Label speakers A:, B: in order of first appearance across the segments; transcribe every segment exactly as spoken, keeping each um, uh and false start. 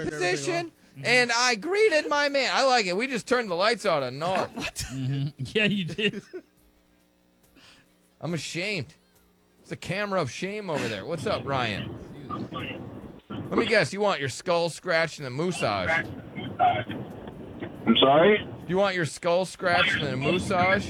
A: Turned everything
B: position, and I greeted my man. I like it. We just turned the lights out on Nar.
C: What?
D: Mm-hmm. Yeah, you did.
B: I'm ashamed. It's a camera of shame over there. What's up, Ryan? Let me guess. You want your skull scratched and a massage?
E: I'm sorry?
B: You want your skull scratched and a massage?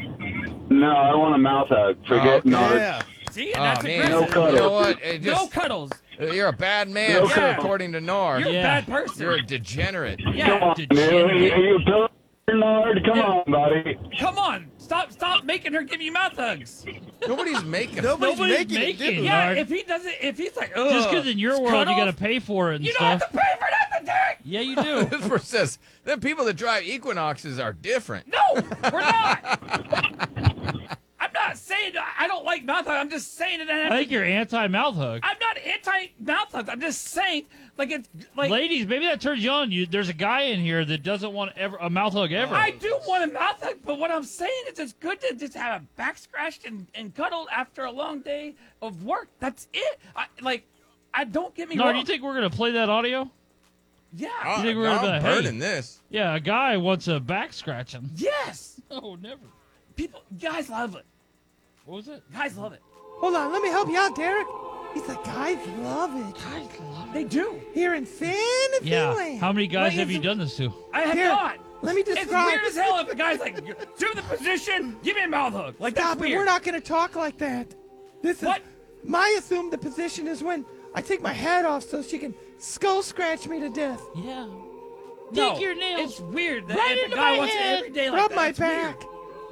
E: No, I want a mouth hug. Forget
B: Oh, okay.
E: Nard.
A: Yeah.
C: See,
B: Oh,
C: that's
B: man.
C: aggressive.
E: No cuddles.
B: You know what? It
C: No
B: just,
C: cuddles.
B: you're a bad man,
E: No
B: sir,
C: cuddles.
B: according to Nar.
C: You're
D: Yeah.
C: a bad person.
B: You're a degenerate.
E: Come
C: yeah.
E: on, dude. Are you, are you a pillar, Nard? Come
C: Yeah.
E: on, buddy.
C: Come on. Stop stop making her give you mouth hugs.
B: Nobody's making
A: Nobody's,
D: Nobody's
A: making,
D: making
A: it.
D: it.
A: dude.
C: Yeah,
D: Nard.
C: if he doesn't, if he's like, ugh.
D: Just because in your world
C: cuddles,
D: you got to pay for it and
C: You don't
D: stuff.
C: have to pay for nothing, Derek.
D: Yeah, you do.
B: This person says the people that drive Equinoxes are different.
C: No, we're not. I'm not saying I don't like mouth hugs. I'm just saying it.
D: I think you're anti-mouth hug.
C: I'm not anti mouth hugs. I'm just saying, like it's like
D: Ladies, maybe that turns you on. You, there's a guy in here that doesn't want ever a mouth hug ever.
C: I do want a mouth hug, but what I'm saying is it's good to just have a back scratched and, and cuddled after a long day of work. That's it. I, like, I don't get me
D: no,
C: wrong.
D: do you think we're gonna play that audio?
C: yeah.
B: Oh,
D: think we're gonna be
B: I'm
D: like, hey.
B: burning this.
D: Yeah, a guy wants a back scratching.
C: Yes.
D: Oh, never.
C: People, guys love it.
D: What was it?
C: Guys love it.
F: Hold on, let me help you out, Derek. He's like, guys love it.
D: Guys love
C: They do.
F: Here in Fantasy
D: Yeah.
F: Land.
D: How many guys
C: Like,
D: have you
C: it's-
D: done this to?
C: I have
F: Here,
C: not.
F: let me
C: It's
F: describe.
C: weird as hell if the guy's like, do the position, give me a mouth hug. Like,
F: Stop
C: that's
F: it.
C: weird.
F: We're not going to talk like that. This is
C: What?
F: my assumed the position is when I take my head off so she can skull scratch me to death.
D: Yeah.
C: No,
D: Dig your nails
C: It's weird that
D: right
C: if
D: into
C: a guy
D: my
C: wants
D: head.
C: it every day like
F: Rub
C: that.
F: my
C: it's weird.
F: back.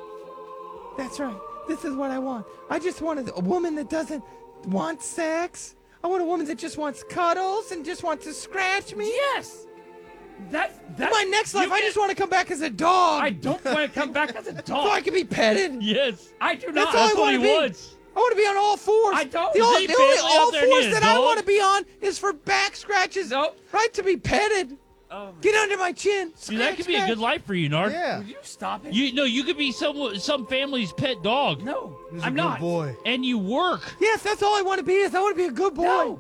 F: That's right. This is what I want. I just want a woman that doesn't want sex. I want a woman that just wants cuddles and just wants to scratch me.
C: Yes. That,
F: In
C: that's
F: my next life,
C: you
F: I
C: get-
F: just want to come back as a dog.
C: I don't want to come back as a
F: so I
C: dog.
F: can be petted.
D: Yes.
C: I do
F: That's
C: not.
F: all I
D: That's what
F: wanna
D: he
F: be.
D: wants.
F: I want to be on all fours.
C: I don't.
F: The,
C: Is
F: only,
D: there
F: the only
D: family out
F: all
D: there
F: fours
D: need a
F: that I
D: dog?
F: want to be on is for back scratches.
C: Nope.
F: Right, to be petted.
C: Oh, my-
F: Get under my chin.
D: See, that could be a good life for you, Nard.
A: Yeah.
C: Will you stop it?
D: You no, you could be some some family's pet dog,
C: no,
A: He's
C: I'm
A: a good
C: not.
A: boy.
D: and you work.
F: Yes, that's all I want to be. Is I want to be a good boy.
C: No.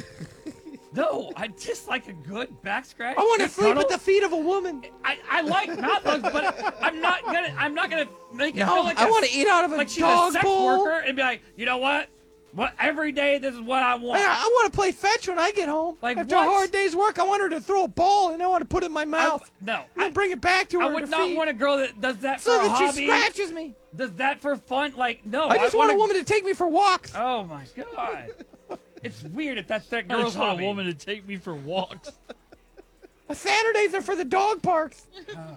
C: No, I just like a good back scratch.
F: I want to
C: good
F: sleep
C: cuddle.
F: at the feet of a woman.
C: I, I like mouth hugs, but I'm not gonna. I'm not gonna make it
F: No,
C: feel like
F: I
C: a-
F: want to eat out of a
C: like she's
F: dog
C: a sex
F: bowl.
C: worker and be like, you know what? What every day this is what I want.
F: I, I want to play fetch when I get home.
C: Like
F: After
C: what?
F: a hard day's work, I want her to throw a ball and I want to put it in my
C: I-
F: mouth.
C: no,
F: and
C: I,
F: then bring it back to her.
C: I would
F: to
C: not
F: feed,
C: want a girl that does that
F: so
C: for a
F: that she
C: hobby.
F: scratches me.
C: Does that for fun? Like no,
F: I just
C: want
F: want a woman to take me for walks.
C: Oh my god, it's weird if that's that
D: I
C: girl's
D: just want
C: hobby.
D: a woman to take me for walks.
F: Saturdays are for the dog parks.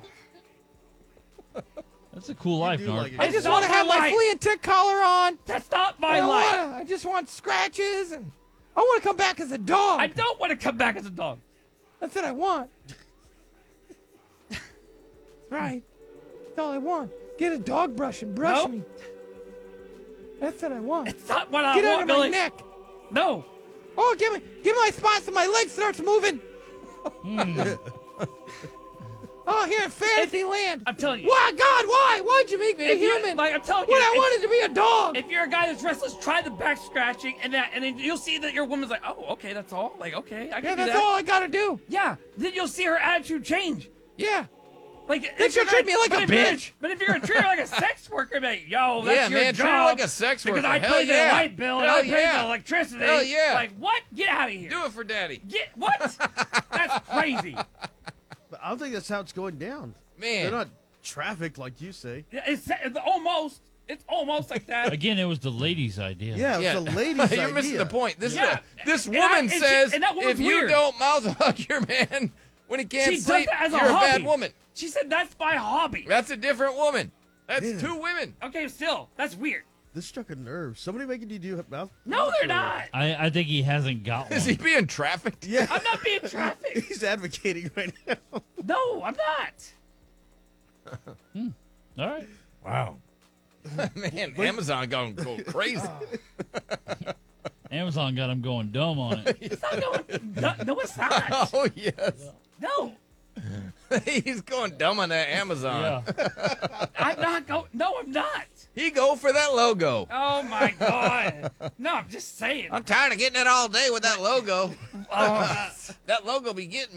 D: That's a cool life,
A: do
D: Nard.
A: like it.
F: I
C: It's
F: just
C: not
F: want to have
C: my
F: my
C: life.
F: flea and tick collar on.
C: That's not
F: I,
C: my
F: don't
C: life.
F: wanna, I just want scratches and I want to come back as a dog.
C: I don't want to come back as a dog.
F: That's what I want. Right. That's all I want. Get a dog brush and brush
C: Nope.
F: me. That's what I want.
C: It's not what I
F: Get
C: want,
F: under my
C: Billy.
F: neck.
C: No.
F: Oh, give me, give me my spot so my leg starts moving. Oh, here in fantasy land.
C: I'm telling you.
F: Why, God, why? Why'd you make me a
C: If you-
F: human?
C: like I'm telling you,
F: when I
C: if-
F: wanted to be a dog.
C: If you're a guy that's restless, try the back scratching, and that, and then you'll see that your woman's like, oh, okay, that's all. Like, okay, I can
F: yeah,
C: do
F: that's
C: that.
F: all I gotta do.
C: Yeah, then you'll see her attitude change.
F: Yeah.
C: Like,
F: They
C: if
F: should
C: you're
F: treat me like
C: but
F: a
C: if you're-
F: bitch.
C: But if you're a treat her like a sex worker, be like, yo, that's
B: Yeah,
C: your
B: man,
C: job.
B: treat her like a sex
C: because
B: worker.
C: I
B: Hell
C: pay the
B: yeah.
C: light bill and
B: Hell
C: I pay
B: yeah.
C: the electricity.
B: Hell yeah.
C: Like, what? Get out of here.
B: Do it for daddy.
C: Get what? That's crazy.
A: But I don't think that's how it's going down.
B: Man.
A: They're not trafficked like you say.
C: It's, it's almost. It's almost like that.
D: Again, it was the lady's idea.
A: Yeah, it
B: Yeah.
A: was a lady's
B: You're
A: idea.
B: missing the point. This
C: Yeah.
B: is a, this
C: And I-
B: woman
C: and she-
B: says
C: and that woman's
B: if you
C: weird.
B: don't mouth hug your man when he can't
C: She does
B: sleep,
C: that as a
B: you're a
C: hobby.
B: bad woman.
C: She said that's my hobby.
B: That's a different woman. That's
A: Yeah.
B: two women.
C: Okay, still, that's weird.
A: This struck a nerve. Somebody making you do mouth.
C: No, they're not.
D: I, I think he hasn't got one.
B: Is he being trafficked?
A: Yeah,
C: I'm not being trafficked.
A: he's advocating right now.
C: No, I'm not.
D: All right.
B: Wow. Man, Amazon going go crazy.
D: Amazon got him going dumb on it.
C: It's not going. No, no, it's not.
B: Oh yes.
C: No,
B: He's going dumb on that Amazon.
D: Yeah.
C: I'm not going. No, I'm not.
B: He go for that logo.
C: Oh my god. No, I'm just saying.
B: I'm tired of getting it all day with that logo.
C: Oh,
B: That logo be getting me.